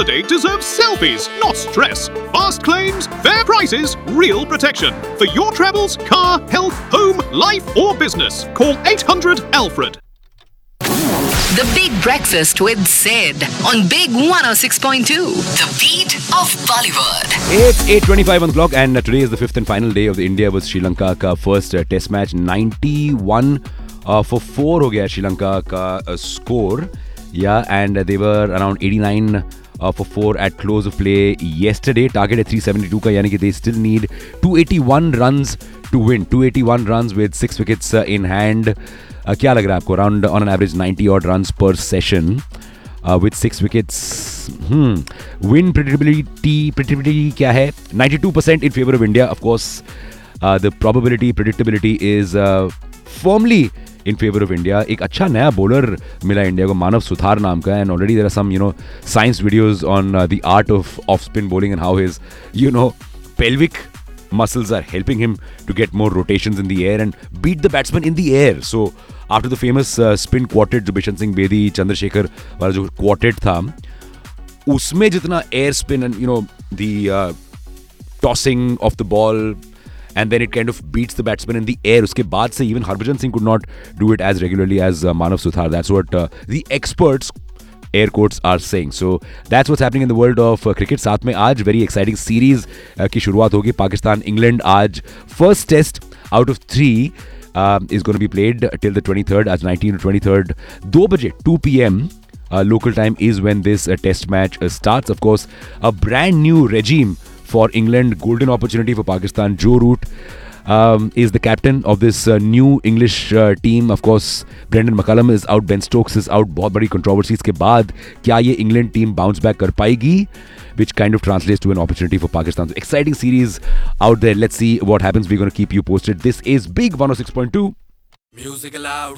holiday deserves selfies, not stress. Fast claims, fair prices, real protection. For your travels, car, health, home, life or business, call 800 Alfred. The Big Breakfast with Sid on Big 106.2. The beat of Bollywood. It's 8:25 on the clock and today is the fifth and final day of the India vs Sri Lanka ka first test match. 91 for 4 ho gaya Sri Lanka ka score. Yeah, and they were around 89 for 4 at close of play yesterday. Target at 372 ka, yani ki they still need 281 runs to win. 281 runs with 6 wickets in hand. क्या लग रहा है आपको? Around on an average 90 odd runs per session with 6 wickets. Win predictability क्या है? 92% in favor of India. Of course, the predictability is firmly in favor of India. एक अच्छा नया bowler मिला इंडिया को, मानव सुथार नाम का, and already there are some science videos on the art of off-spin bowling and how his pelvic muscles are helping him to get more rotations in the air and beat the batsman in the air. So after the famous spin quartet जो बिशन सिंह बेदी चंद्रशेखर वाला जो quartet था, उसमें जितना air spin and the tossing of the ball and then it kind of beats the batsman in the air, उसके बाद से even Harbhajan Singh could not do it as regularly as Manav Suthar. That's what the experts air quotes are saying. So that's what's happening in the world of cricket. साथ में आज very exciting series की शुरुआत होगी. Pakistan England आज first test out of 3 is going to be played till the 23rd. आज 19 to 23rd 2 बजे 2 p.m. Local time is when this test match starts. Of course, a brand new regime for England. Golden opportunity for Pakistan. Joe Root is the captain of this new English team. Of course, Brendan McCullum is out, Ben Stokes is out. बहुत बड़ी controversies के बाद क्या ये England team bounce back कर पाएगी? Which kind of translates to an opportunity for Pakistan. So exciting series out there. Let's see what happens. We're going to keep you posted. This is Big 106.2. Music allowed.